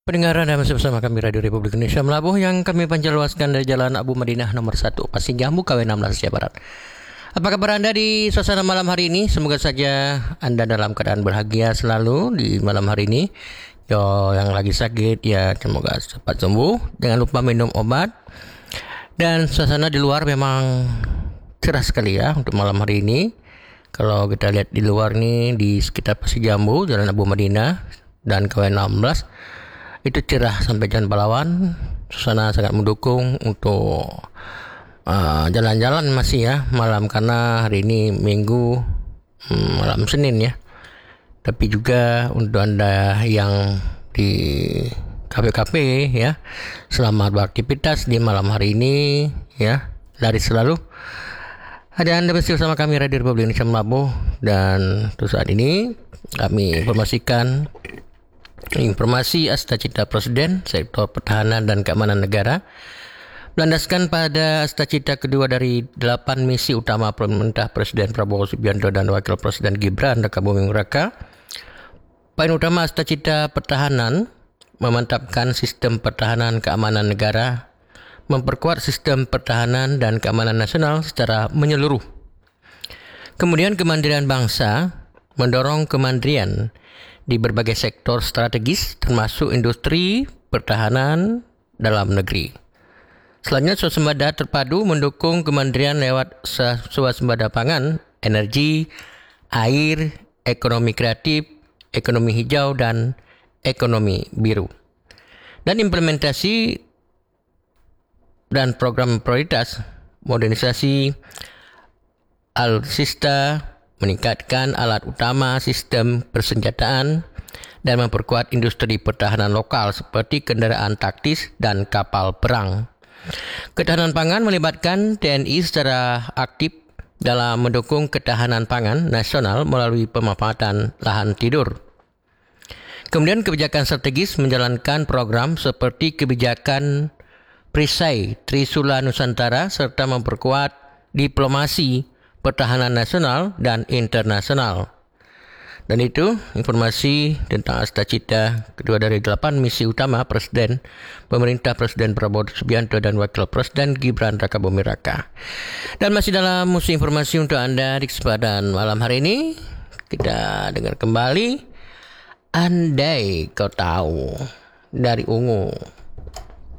Pendengaran dan masih bersama kami Radio Republik Indonesia Melabuh yang kami panjang-luaskan dari Jalan Abu Madinah nomor 1 Pasir Jambu KW 16 Aceh Barat. Apa kabar Anda di suasana malam hari ini? Semoga saja Anda dalam keadaan bahagia selalu di malam hari ini. Yang lagi sakit ya semoga cepat sembuh. Jangan lupa minum obat. Dan suasana di luar memang cerah sekali ya untuk malam hari ini. Kalau kita lihat di luar nih di sekitar Pasir Jambu, Jalan Abu Madinah dan KW 16 itu cerah sampai Jalan Pahlawan. Suasana sangat mendukung untuk jalan-jalan masih ya malam, karena hari ini Minggu, malam Senin ya. Tapi juga untuk Anda yang di kafe-kafe ya, selamat beraktivitas di malam hari ini ya. Lari selalu. Ada Anda bersama bersama kami Radio Republik Indonesia Melabuh, dan untuk saat ini kami informasikan informasi Asta Cita Presiden Sektor Pertahanan dan Keamanan Negara berlandaskan pada Asta Cita kedua dari 8 misi utama pemerintah Presiden Prabowo Subianto dan Wakil Presiden Gibran Rakabuming Raka. Poin utama Asta Cita Pertahanan memantapkan sistem pertahanan keamanan negara, memperkuat sistem pertahanan dan keamanan nasional secara menyeluruh. Kemudian kemandirian bangsa, mendorong kemandirian di berbagai sektor strategis termasuk industri pertahanan dalam negeri. Selanjutnya swasembada terpadu mendukung kemandirian lewat swasembada pangan, energi, air, ekonomi kreatif, ekonomi hijau dan ekonomi biru. Dan implementasi dan program prioritas modernisasi alutsista, meningkatkan alat utama sistem persenjataan, dan memperkuat industri pertahanan lokal seperti kendaraan taktis dan kapal perang. Ketahanan pangan melibatkan TNI secara aktif dalam mendukung ketahanan pangan nasional melalui pemanfaatan lahan tidur. Kemudian kebijakan strategis menjalankan program seperti kebijakan Perisai Trisula Nusantara serta memperkuat diplomasi pertahanan nasional dan internasional. Dan itu informasi tentang Asta Cita kedua dari 8 misi utama Presiden Pemerintah Presiden Prabowo Subianto dan Wakil Presiden Gibran Rakabuming Raka. Dan masih dalam musim informasi untuk Anda di kesempatan malam hari ini, kita dengar kembali Andai Kau Tahu dari Ungu.